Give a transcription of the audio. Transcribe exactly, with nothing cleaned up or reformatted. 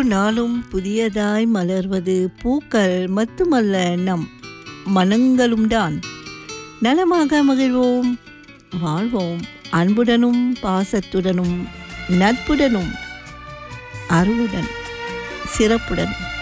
நாளும் புதியதாய் மலர்வது பூக்கள் மட்டுமல்ல, நம் மனங்களும் தான். நலமாக மகிழ்வோம், வாழ்வோம், அன்புடனும் பாசத்துடனும் நட்புடனும் அருளுடன் சிறப்புடன்.